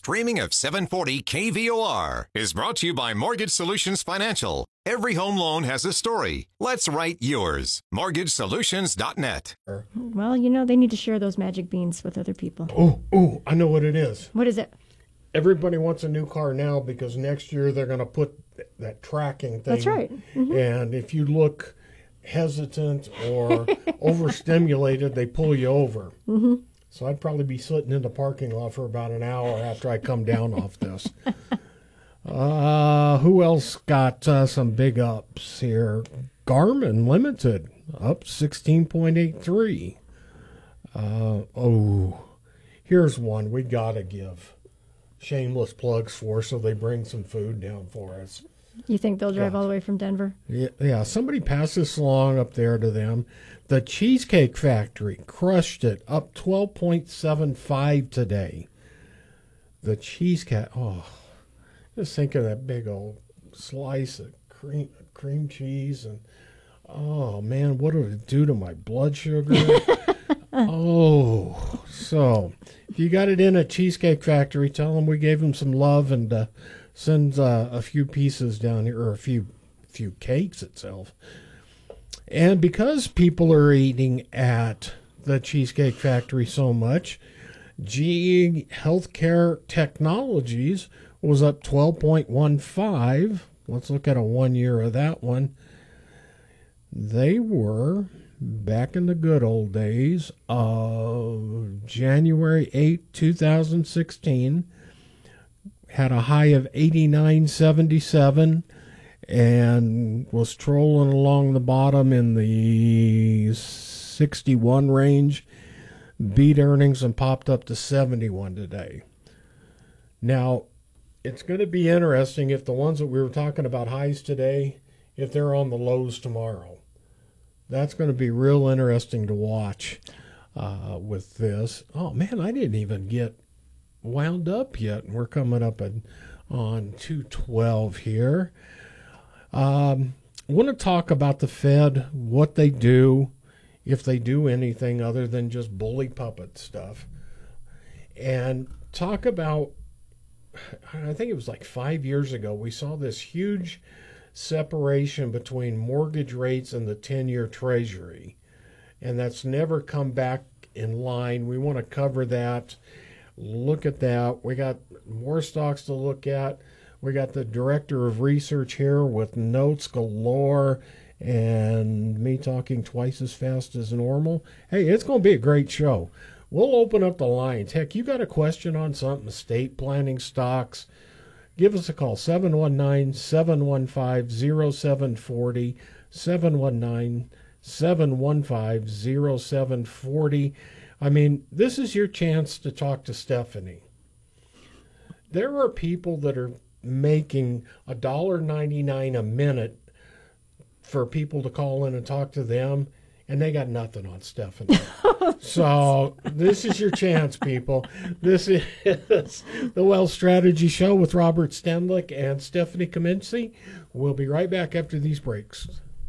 streaming of 740 KVOR is brought to you by Mortgage Solutions Financial. Every home loan has a story. Let's write yours. MortgageSolutions.net. Well, you know, they need to share those magic beans with other people. Oh, I know what it is. What is it? Everybody wants a new car now because next year they're going to put that tracking thing. That's right. Mm-hmm. And if you look hesitant or overstimulated, they pull you over. Mm-hmm. So I'd probably be sitting in the parking lot for about an hour after I come down off this. Who else got some big ups here? Garmin Limited, up 16.83. Here's one we got to give shameless plugs for, so they bring some food down for us. You think they'll drive all the way from Denver? Yeah, somebody pass this along up there to them. The Cheesecake Factory crushed it, up 12.75 today. The cheesecake, just think of that big old slice of cream cheese, and oh man, what did it do to my blood sugar? So if you got it in at Cheesecake Factory, tell them we gave them some love and send a few pieces down here, or a few cakes itself. And because people are eating at the Cheesecake Factory so much, GE Healthcare Technologies was up 12.15. Let's look at a 1 year of that one. They were back in the good old days of January 8, 2016, had a high of 89.77 and was trolling along the bottom in the 61 range, beat earnings and popped up to 71 today. Now, it's going to be interesting if the ones that we were talking about highs today, if they're on the lows tomorrow. That's going to be real interesting to watch with this. Oh, man, I didn't even get wound up yet. We're coming up on 212 here. I want to talk about the Fed, what they do, if they do anything other than just bully puppet stuff, and talk about, I think it was like 5 years ago, we saw this huge separation between mortgage rates and the 10-year Treasury, and that's never come back in line. We want to cover that, look at that. We got more stocks to look at. We got the director of research here with notes galore and me talking twice as fast as normal. Hey, it's going to be a great show. We'll open up the lines. Heck, you got a question on something, estate planning, stocks, give us a call, 719-715-0740, 719-715-0740. I mean, this is your chance to talk to Stephanie. There are people that are making $1.99 a minute for people to call in and talk to them, and they got nothing on Stephanie. So this is your chance, people. This is the Wealth Strategy Show with Robert Stenlick and Stephanie Kaminsky. We'll be right back after these breaks.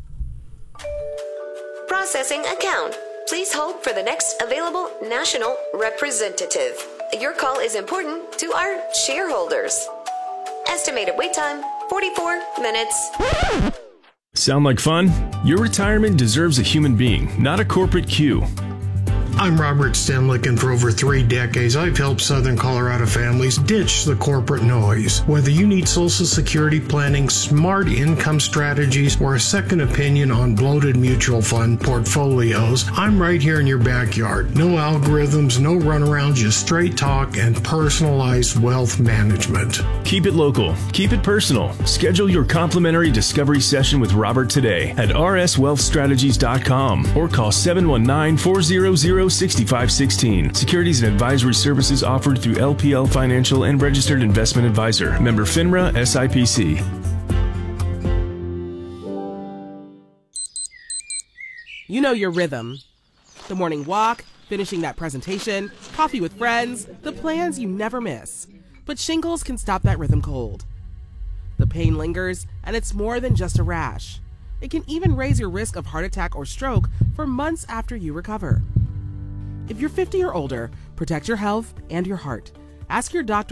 Processing account. Please hold for the next available national representative. Your call is important to our shareholders. Estimated wait time, 44 minutes. Sound like fun? Your retirement deserves a human being, not a corporate queue. I'm Robert Stenlick, and for over 3 decades, I've helped Southern Colorado families ditch the corporate noise. Whether you need Social Security planning, smart income strategies, or a second opinion on bloated mutual fund portfolios, I'm right here in your backyard. No algorithms, no runaround, just straight talk and personalized wealth management. Keep it local. Keep it personal. Schedule your complimentary discovery session with Robert today at rswealthstrategies.com or call 719-400-6516. Securities and advisory services offered through LPL Financial and Registered Investment Advisor. Member FINRA SIPC. You know your rhythm. The morning walk, finishing that presentation, coffee with friends, the plans you never miss. But shingles can stop that rhythm cold. The pain lingers, and it's more than just a rash. It can even raise your risk of heart attack or stroke for months after you recover. If you're 50 or older, protect your health and your heart. Ask your doctor